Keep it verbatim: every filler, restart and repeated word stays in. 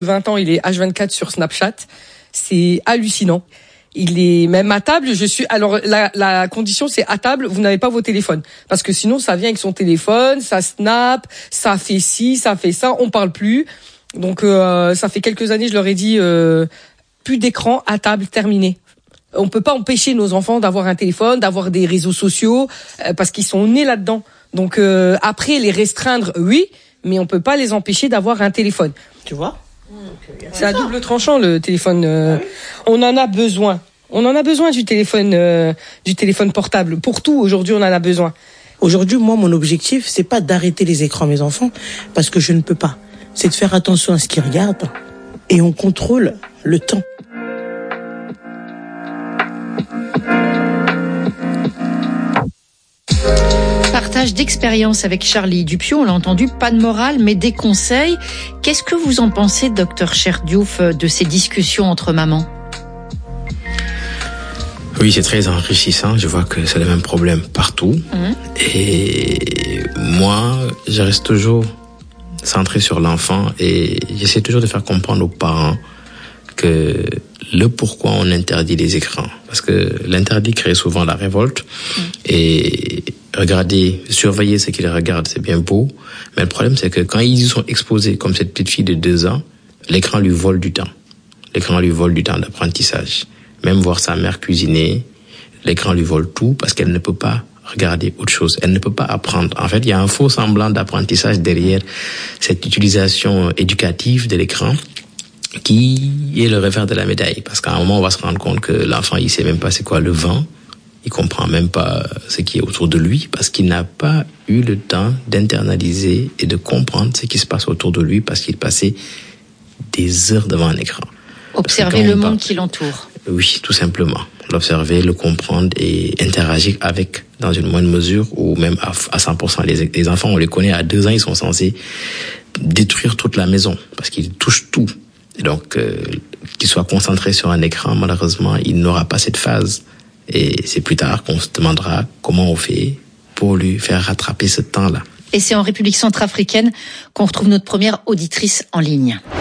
vingt ans, il est H vingt-quatre sur Snapchat. C'est hallucinant. Il est même à table, je suis, alors, la, la condition, c'est à table, vous n'avez pas vos téléphones. Parce que sinon, ça vient avec son téléphone, ça snap, ça fait ci, ça fait ça, on parle plus. Donc, euh, ça fait quelques années, je leur ai dit, euh, plus d'écran, à table, terminé. On peut pas empêcher nos enfants d'avoir un téléphone, d'avoir des réseaux sociaux, euh, parce qu'ils sont nés là-dedans. Donc, euh, après, les restreindre, oui, mais on peut pas les empêcher d'avoir un téléphone. Tu vois? C'est à double tranchant, le téléphone. Euh, on en a besoin. On en a besoin du téléphone, euh, du téléphone portable. Pour tout, aujourd'hui, on en a besoin. Aujourd'hui, moi, mon objectif, c'est pas d'arrêter les écrans à mes enfants, parce que je ne peux pas. C'est de faire attention à ce qu'ils regardent, et on contrôle le temps. Partage d'expérience avec Charlie Dupieux, on l'a entendu, pas de morale, mais des conseils. Qu'est-ce que vous en pensez, docteur Cherdiouf, de ces discussions entre mamans? Oui, c'est très enrichissant. Je vois que c'est le même problème partout. Mmh. Et moi, je reste toujours centré sur l'enfant et j'essaie toujours de faire comprendre aux parents que le pourquoi on interdit les écrans. Parce que l'interdit crée souvent la révolte. Mmh. Et regarder, surveiller ce qu'ils regardent, c'est bien beau. Mais le problème, c'est que quand ils y sont exposés, comme cette petite fille de deux ans, l'écran lui vole du temps. L'écran lui vole du temps d'apprentissage. Même voir sa mère cuisiner, l'écran lui vole tout parce qu'elle ne peut pas regarder autre chose. Elle ne peut pas apprendre. En fait, il y a un faux semblant d'apprentissage derrière cette utilisation éducative de l'écran qui est le revers de la médaille. Parce qu'à un moment, on va se rendre compte que l'enfant, il sait même pas c'est quoi le vent. Il comprend même pas ce qui est autour de lui parce qu'il n'a pas eu le temps d'internaliser et de comprendre ce qui se passe autour de lui parce qu'il passait des heures devant un écran. Observer le monde qui l'entoure. Oui, tout simplement. L'observer, le comprendre et interagir avec dans une moindre mesure ou même à cent pour cent. Les, les enfants, on les connaît, à deux ans, ils sont censés détruire toute la maison parce qu'ils touchent tout. Et donc, euh, qu'il soit concentré sur un écran, malheureusement, il n'aura pas cette phase. Et c'est plus tard qu'on se demandera comment on fait pour lui faire rattraper ce temps-là. Et c'est en République centrafricaine qu'on retrouve notre première auditrice en ligne.